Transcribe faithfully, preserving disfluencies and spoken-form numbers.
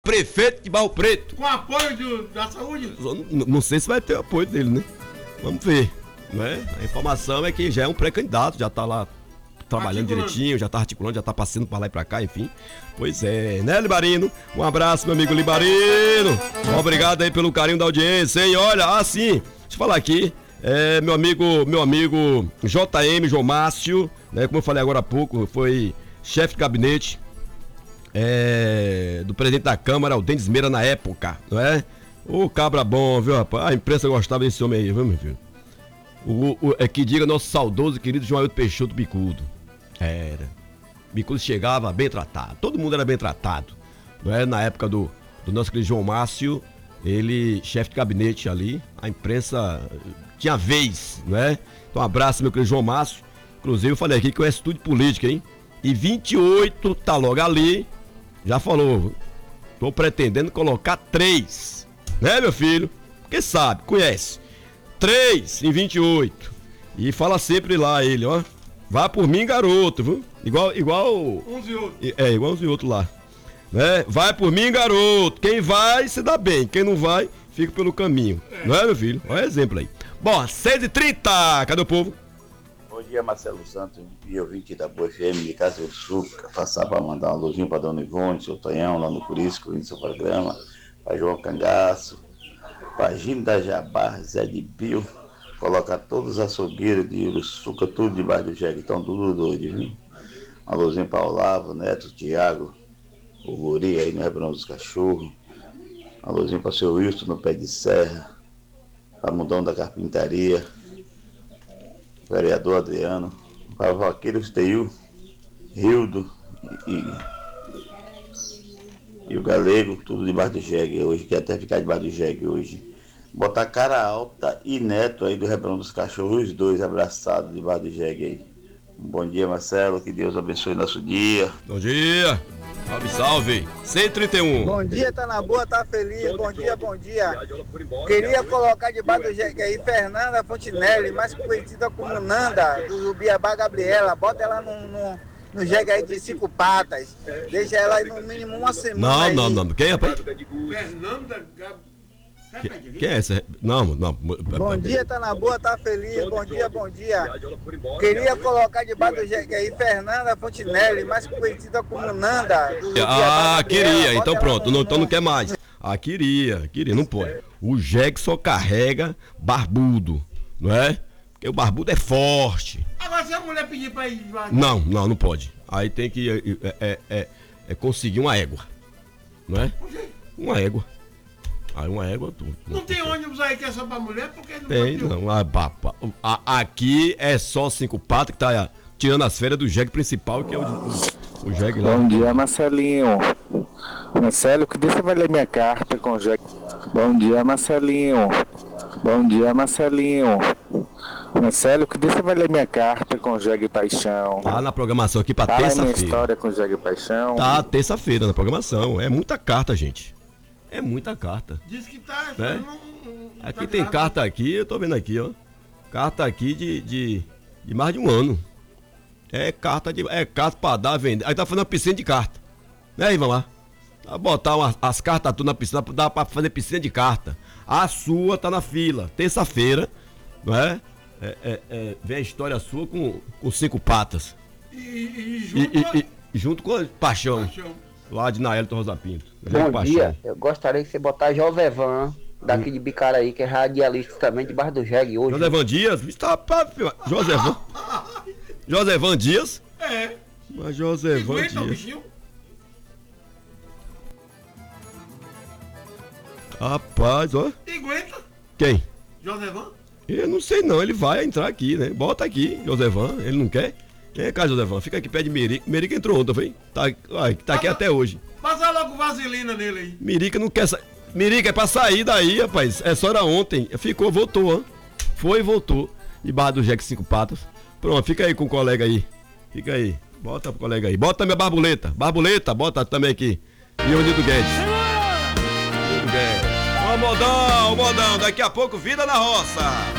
Prefeito de Barro Preto. Com apoio do, da saúde? Não, não sei se vai ter apoio dele, né? Vamos ver, né? A informação é que já é um pré-candidato, já tá lá trabalhando direitinho, já tá articulando, já tá passando pra lá e pra cá, enfim. Pois é, né, Libarino? Um abraço, meu amigo Libarino. Obrigado aí pelo carinho da audiência, hein? Olha, assim, deixa eu falar aqui, é, meu amigo, meu amigo J M, João Márcio, né? Como eu falei agora há pouco, foi chefe de gabinete É, do presidente da Câmara, o Denis Meira, na época, não é? O cabra bom, viu, rapaz? A imprensa gostava desse homem aí, viu, meu filho? O, o, é que diga nosso saudoso e querido João Ailton Peixoto Bicudo. Era. Bicudo chegava bem tratado, todo mundo era bem tratado, não é? Na época do, do nosso querido João Márcio, ele, chefe de gabinete ali, a imprensa tinha vez, não é? Então, um abraço, meu querido João Márcio. Inclusive, eu falei aqui que eu estudo política, hein? E vinte e oito tá logo ali. Já falou, tô pretendendo colocar três, né, meu filho? Porque sabe, conhece. Três em vinte e oito. E fala sempre lá ele, ó. Vá por mim, garoto, viu? Igual, igual... Uns e outros. É, igual uns e outros lá. Né? Vai por mim, garoto. Quem vai, se dá bem. Quem não vai, fica pelo caminho. É. Não é, meu filho? Olha o exemplo aí. Bom, seis e trinta. Cadê o povo? Bom dia, Marcelo Santos, e ouvinte da Boa F M de Casa do Sul. Passar para mandar um alôzinho para Dona Ivone, seu Tonhão, lá no Curisco, no seu programa. Para João Cangaço, para Jim da Jabá, Zé de Pio. Colocar todos os açougueiros de Uruçuca, tudo debaixo do jegue, estão tudo doido, viu? Um alôzinho para Olavo, Neto, Tiago, o Guri aí no Rebrão dos Cachorros. Um alôzinho para o seu Wilson no Pé de Serra, para Mudão da Carpintaria. Vereador Adriano, para Vaqueiro Steil, Rildo e, e o Galego, tudo debaixo do jegue hoje, quer até ficar debaixo do jegue hoje. Botar Cara Alta e Neto aí do Rebrão dos Cachorros, os dois abraçados debaixo do jegue aí. Um bom dia, Marcelo, que Deus abençoe nosso dia. Bom dia, salve, salve, cento e trinta e um. Bom dia, tá na boa, tá feliz, bom dia, bom dia. Queria colocar debaixo do jegue aí Fernanda Fontinelli, mais conhecida como Nanda, do Biabá Gabriela. Bota ela no, no, no jegue aí de cinco patas, deixa ela aí no mínimo uma semana. Não, não, não, quem é, rapaz? Fernanda Gabriela. Quem, quem é essa? Não, não. Bom dia, tá na boa, tá feliz, bom dia, bom dia. Queria colocar debaixo do jegue aí Fernanda Fontinelli, mais conhecida como Nanda, do Ah, Biabá queria, então pronto, no, não, então não quer mais. Ah, queria, queria, não pode. O jegue só carrega barbudo, não é? Porque o barbudo é forte. Agora se a mulher pedir pra ir debaixo. Não, não, não pode. Aí tem que é, é, é, é conseguir uma égua, não é? Uma égua. Aí uma égua tudo. Não tem ônibus aí que é só pra mulher? Porque não tem, não. A, a, a, aqui é só cinco patas que tá tirando as férias do jegue principal, que é o, o, o jegue lá. Bom dia, Marcelinho. Marcelo, que dia você vai ler minha carta com o jegue? Bom dia, Marcelinho. Bom dia, Marcelinho. Marcelo, que dia você vai ler minha carta com o jegue Paixão? Tá na programação aqui pra Fala terça-feira. minha história com o jegue Paixão. Tá terça-feira na programação. É muita carta, gente. É muita carta. Diz que tá. Né? Não, não, não aqui tá tem grave. carta aqui, eu tô vendo aqui, ó. Carta aqui de, de, de mais de um ano. É carta de. É carta pra dar, vender. Aí tá fazendo uma piscina de carta. Né, Ivan lá? Tá botar uma, as cartas tudo na piscina, dá pra fazer piscina de carta. A sua tá na fila. Terça-feira, não é? É, é, é? Vem a história sua com, com cinco patas. E, e junto, E, e, e junto com a Paixão. Paixão. Lá de Naelito Rosa Pinto. Bom Paixão. dia, eu gostaria que você botar Josevan, daqui de Bicaraí, que é radialista também, debaixo do jegue hoje. Josevan Dias? Está pra... Josevan. Josevan Dias? É. Mas Josevan Aguenta o Dias. bichinho? Rapaz, ó. Aguenta? Quem? Josevan? Eu não sei não, ele vai entrar aqui, né? Bota aqui, Josevan, ele não quer? Vem cá, Josevan, fica aqui perto de Merica. Merica entrou ontem, foi? Tá, ai, tá aqui até hoje. Passa logo vaselina nele aí. Merica não quer sair. Merica é pra sair daí, rapaz. É só era ontem. Ficou, voltou, ó. Foi e voltou. Debaixo do jegue cinco patas. Pronto, fica aí com o colega aí. Fica aí. Bota pro colega aí. Bota também a Barbuleta. Barbuleta, bota também aqui. E o Nildo Guedes. Nildo Guedes. Ó, modão, modão. Daqui a pouco, vida na roça.